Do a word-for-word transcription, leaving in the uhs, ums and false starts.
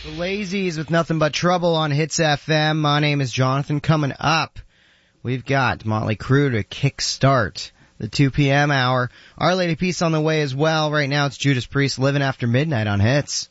The Lazies with Nothing But Trouble on Hits F M. My name is Jonathan. Coming up, we've got Motley Crue to kickstart the two p.m. hour. Our Lady Peace on the way as well. Right now it's Judas Priest, Living After Midnight on Hits.